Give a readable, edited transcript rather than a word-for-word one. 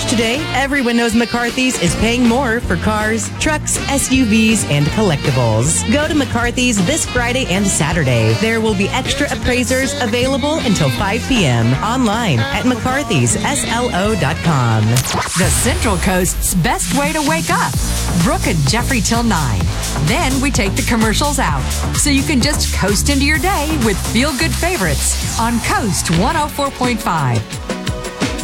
garage today, everyone knows McCarthy's is paying more for cars, trucks, SUVs, and collectibles. Go to McCarthy's this Friday and Saturday. There will be extra appraisers available until 5 p.m. online at mccarthysSLO.com. The Central Coast's best way to wake up. Brooke and Jeffrey till 9. Then we take the commercials out, so you can just coast into your day with feel-good favorites on Coast 104.5.